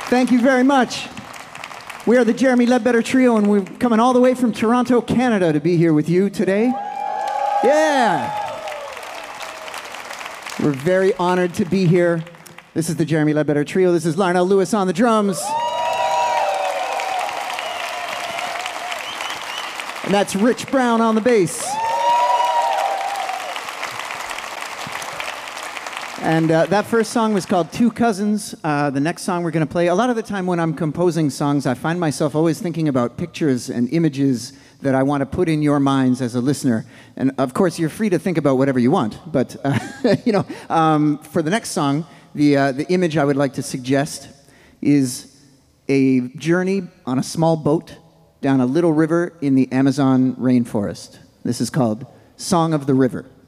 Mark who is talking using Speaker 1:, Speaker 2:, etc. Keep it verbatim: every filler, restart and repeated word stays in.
Speaker 1: Thank you very much. We are the Jeremy Ledbetter Trio, and we're coming all the way from Toronto, Canada, to be here with you today. Yeah! We're very honored to be here. This is the Jeremy Ledbetter Trio. This is Larnell Lewis on the drums. And that's Rich Brown on the bass. And uh, that first song was called Two Cousins. Uh, the next song we're going to play, a lot of the time when I'm composing songs, I find myself always thinking about pictures and images that I want to put in your minds as a listener. And of course, you're free to think about whatever you want. But, uh, you know, um, for the next song, the, uh, the image I would like to suggest is a journey on a small boat down a little river in the Amazon rainforest. This is called Song of the River.